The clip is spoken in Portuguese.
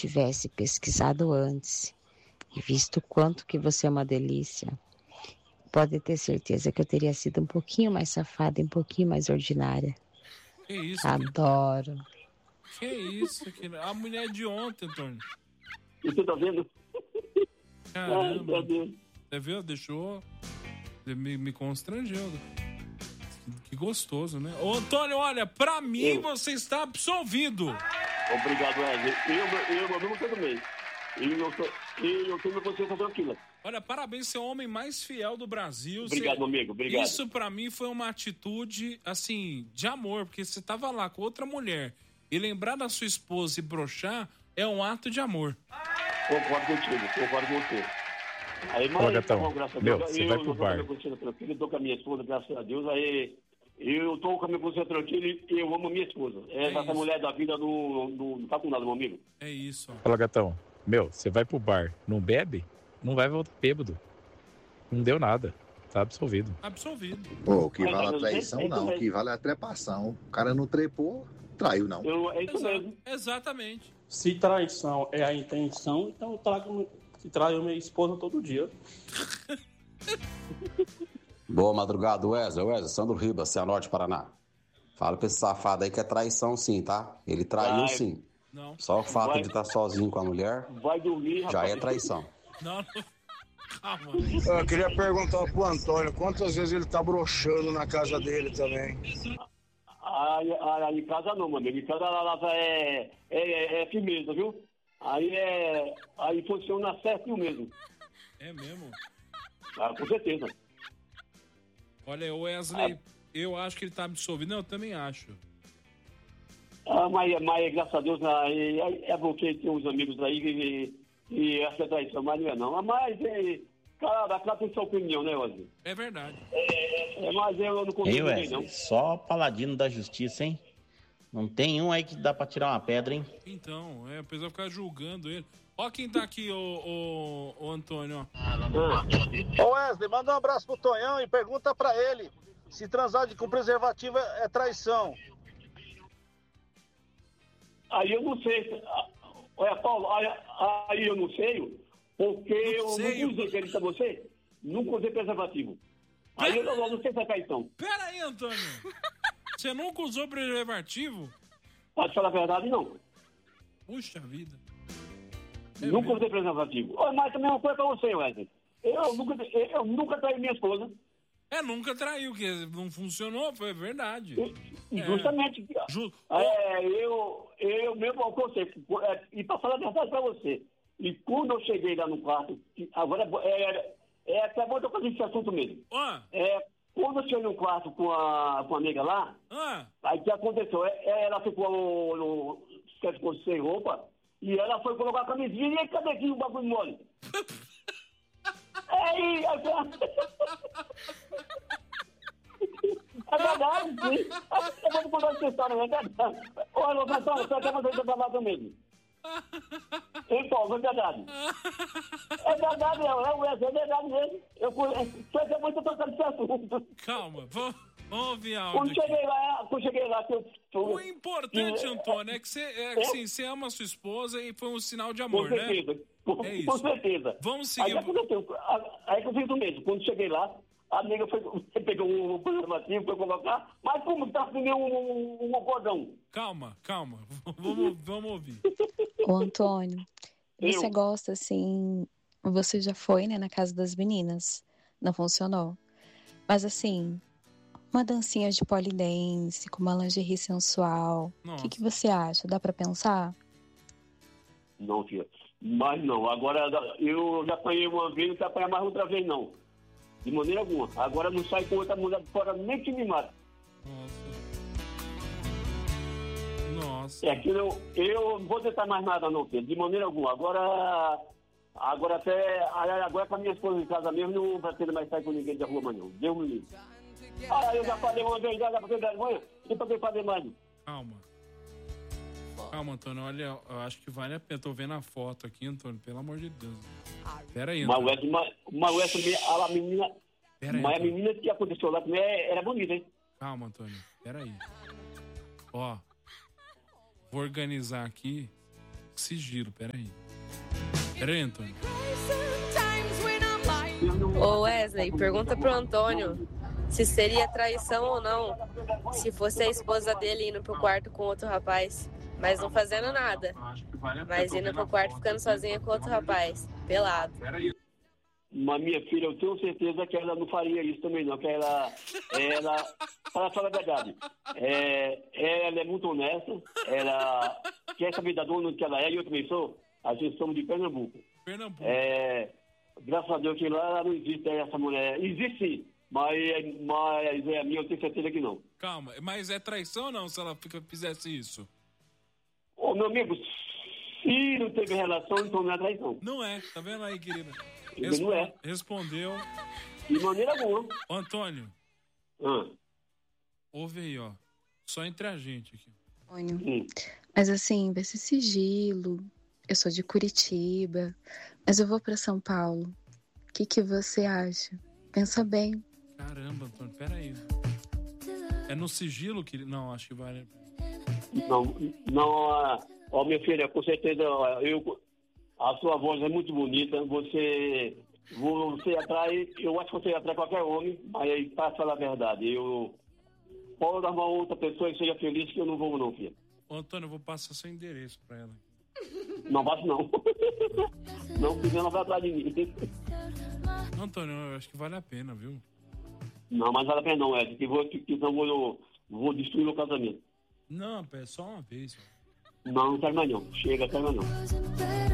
tivesse pesquisado antes e visto o quanto que você é uma delícia, pode ter certeza que eu teria sido um pouquinho mais safada e um pouquinho mais ordinária. Que isso? Adoro. Que isso? A mulher de ontem, Antônio. Você tá vendo? Caramba. Você viu? Deixou... Me constrangeu. Que gostoso, né? Ô, Antônio, olha, pra mim você está absolvido. Obrigado, Wesley. Eu mandou todo mês. Eu tenho minha consciência tranquila. Olha, parabéns, você é o homem mais fiel do Brasil. Obrigado, amigo, obrigado. Isso pra mim foi uma atitude, assim, de amor, porque você tava lá com outra mulher e lembrar da sua esposa e broxar é um ato de amor. Concordo com você. Aí, mas, graças a Deus, você vai pro bar. Eu tô com a minha esposa, graças a Deus, aí eu tô com a minha consciência tranquila e eu amo a minha esposa. Essa mulher da vida não tá com nada, meu amigo. É isso. Fala, gatão. Você vai pro bar, não bebe? Não vai voltar bêbado. Não deu nada. Tá absolvido. Absolvido. Pô, o que vale a traição não, o que vale a trepação. O cara não trepou, traiu não. É isso mesmo. Exatamente. Se traição é a intenção, então eu traio minha esposa todo dia. Boa madrugada, Wesley, Sandro Ribas, Cianorte, Paraná. Fala pra esse safado aí que é traição sim, tá? Ele traiu sim. Não. Só o fato de estar sozinho com a mulher vai dormir, já rapaz. é traição. Não. Calma. Eu queria perguntar pro Antônio quantas vezes ele tá broxando na casa dele também. Em casa não, mano. Em casa ela é firmeza, viu? Aí funciona certinho mesmo. É mesmo? Com certeza. Olha, o Wesley, eu acho que ele tá absolvido. Não, eu também acho. Mas graças a Deus, é porque tem uns amigos aí e essa é traição, mas não é não. Mas, cada tem sua opinião, né, Wesley? É verdade. Mas eu não consigo ninguém, não. Só paladino da justiça, hein? Não tem um aí que dá pra tirar uma pedra, hein? Então, a pessoa ficar julgando ele. Ó quem tá aqui, o Antônio, Ô Wesley, manda um abraço pro Tonhão e pergunta pra ele se transar com preservativo é traição. Aí eu não sei. Olha, Paulo, aí eu não sei, porque eu nunca usei, quer dizer pra você, nunca usei preservativo. Aí eu não sei se é traição. Pera aí, Antônio. Você nunca usou preservativo? Pode falar a verdade, não. Puxa vida. Nunca usei preservativo. Mas também uma coisa pra você, Wesley. Eu nunca traí minha esposa. Nunca traiu, que não funcionou, foi verdade. Justamente. Eu mesmo alcancei. E pra falar a verdade pra você, e quando eu cheguei lá no quarto, agora é até bom tocar esse assunto mesmo. Quando eu cheguei no quarto com a amiga lá, aí o que aconteceu? Ela ficou sem roupa e ela foi colocar a camisinha e aí cadê aqui o bagulho mole? É verdade, sim. Eu vou te contar essa história, é verdade. Olha, Gonçalo, você quer fazer isso pra lá também? Então, é verdade. É verdade, é verdade mesmo. Foi muito tocando esse assunto. Calma, vamos ouvir áudio. Quando cheguei lá, o importante, Antônio, é que você ama a sua esposa e foi um sinal de amor, com certeza, né? Com certeza. Vamos seguir. Aí que eu fiz o mesmo. Quando cheguei lá, a amiga pegou o preservativo, foi colocar, mas como tá assim um cordão? Calma. Vamos ouvir. Ô, Antônio, você gosta, assim... Você já foi, né, na casa das meninas. Não funcionou. Mas, assim, uma dancinha de polidense, com uma lingerie sensual. O que você acha? Dá pra pensar? Não, tia. Mas não. Agora, eu já apanhei uma vez, não quero apanhar mais outra vez, não. De maneira alguma. Agora não sai com outra mulher de fora, nem que me mata. Nossa. É que eu não vou tentar mais nada, não, filho. De maneira alguma. Agora com a minha esposa em casa mesmo, não pretendo mais sair com ninguém de rua, mas não. Deus me livre. Eu já falei uma vez, já pra ter vergonha. Não pra fazer mais. Calma, Antônio. Olha, eu acho que vale a pena. Tô vendo a foto aqui, Antônio. Pelo amor de Deus. Pera aí, Antônio. Mas a menina que aconteceu lá também era bonita, hein? Calma, Antônio. Pera aí. Ó. Vou organizar aqui. Sigilo, peraí. Peraí, Antônio. Ô Wesley, pergunta pro Antônio se seria traição ou não se fosse a esposa dele indo pro quarto com outro rapaz, mas não fazendo nada, mas indo pro quarto ficando sozinha com outro rapaz, pelado. Mas minha filha, eu tenho certeza que ela não faria isso também não, que ela para falar a verdade, ela é muito honesta, ela quer saber da dona que ela é, e eu também sou, a gente somos de Pernambuco. Graças a Deus que lá não existe essa mulher, existe sim, mas é a minha, eu tenho certeza que não. Calma, mas é traição ou não se ela fizesse isso? Ô, meu amigo, se não teve relação, então não é traição. Não é, tá vendo aí, querida? Não é. Respondeu. De maneira alguma. Ô, Antônio. Ouve aí, ó. Só entre a gente aqui. Antônio, mas assim, vai ser sigilo. Eu sou de Curitiba, mas eu vou pra São Paulo. O que você acha? Pensa bem. Caramba, Antônio, peraí. É no sigilo que... Não, acho que vale... Ó, minha filha, com certeza, a sua voz é muito bonita, você atrai, eu acho que você atrai qualquer homem, mas aí, para falar a verdade, eu posso arrumar outra pessoa e seja feliz que eu não vou não, filha. Ô, Antônio, eu vou passar seu endereço pra ela. Não faço não. Não, porque ela vai atrás de mim. Antônio, eu acho que vale a pena, viu? Não, mas vale a pena não, Ed, que então vou destruir o casamento. Não, é só uma vez. Não quero mais não. Chega, quero mais não.